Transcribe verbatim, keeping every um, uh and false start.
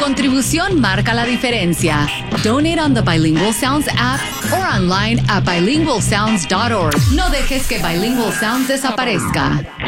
contribución marca la diferencia. Donate on the Bilingual Sounds app or online at bilingual sounds dot org. No dejes que Bilingual Sounds desaparezca.